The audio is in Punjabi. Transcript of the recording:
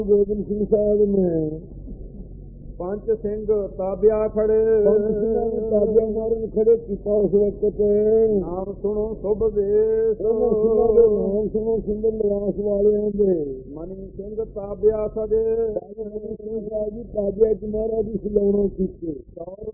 ਗੋਬਿੰਦ ਸਿੰਘ ਸਾਹਿਬ ਨੇ ਪੰਜ ਸਿੰਘ ਤਾਬਿਆ ਖੜੇ, ਤਾਬਿਆ ਮਾਰਨ ਖੜੇ ਕੀਤਾ ਉਸ ਵਕਤ। ਨਾਮ ਸੁਣੋ ਸੁਭ ਵੇਸ, ਨਾਮ ਸੁਣੋ ਸੁੰਦਰ ਲਿਬਾਸ ਵਾਲਿਆਂ ਦੇ। ਮਨੀ ਸਿੰਘ ਤਾਬਿਆ ਸਜੇ, ਤਾਬਿਆ ਚ ਮਹਾਰਾਜ ਦੀ ਸਲਾਉਣਾ ਕੀਤੇ।